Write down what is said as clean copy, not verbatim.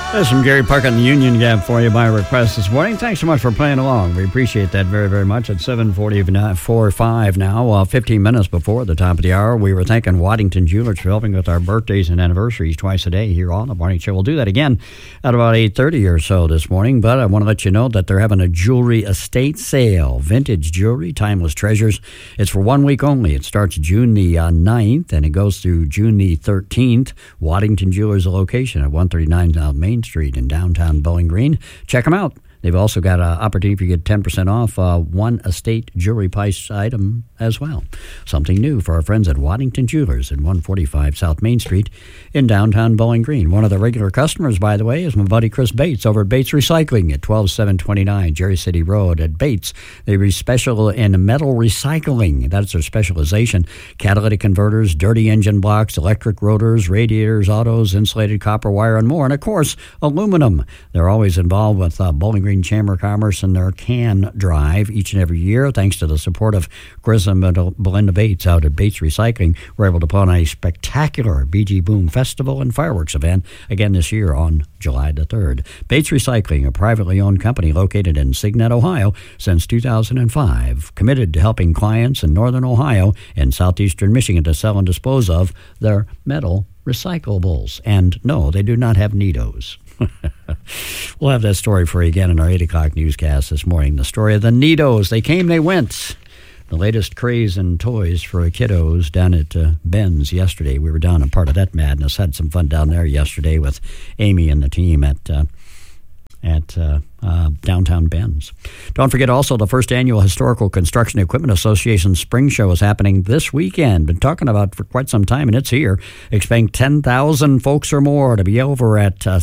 There's some Gary Puckett and the Union Gap for you by request this morning. Thanks so much for playing along. We appreciate that very, very much. At 7:45 now, 15 minutes before the top of the hour, we were thanking Waddington Jewelers for helping with our birthdays and anniversaries twice a day here on the Morning Show. We'll do that again at about 8:30 or so this morning, but I want to let you know that they're having a jewelry estate sale. Vintage jewelry, timeless treasures. It's for 1 week only. It starts June the 9th, and it goes through June the 13th. Waddington Jewelers, a location at 139 South Main Street in downtown Bowling Green. Check them out. They've also got an opportunity for you to get 10% off one estate jewelry price item as well. Something new for our friends at Waddington Jewelers at 145 South Main Street in downtown Bowling Green. One of the regular customers, by the way, is my buddy Chris Bates over at Bates Recycling at 12729 Jerry City Road at Bates. They special in metal recycling. That's their specialization. Catalytic converters, dirty engine blocks, electric rotors, radiators, autos, insulated copper wire, and more. And, of course, aluminum. They're always involved with Bowling Green Chamber of Commerce and their can drive each and every year. Thanks to the support of Chris and Belinda Bates out at Bates Recycling, we're able to put on a spectacular BG Boom Festival and fireworks event again this year on July the 3rd. Bates Recycling, a privately owned company located in Signet, Ohio since 2005, committed to helping clients in northern Ohio and southeastern Michigan to sell and dispose of their metal recyclables. And no, they do not have neatos. We'll have that story for you again in our 8 o'clock newscast this morning. The story of the neatos. They came, they went. The latest craze in toys for kiddos down at Ben's yesterday. We were down a part of that madness. Had some fun down there yesterday with Amy and the team at downtown Ben's. Don't forget also the first annual Historical Construction Equipment Association Spring Show is happening this weekend. Been talking about it for quite some time, and it's here. Expecting 10,000 folks or more to be over at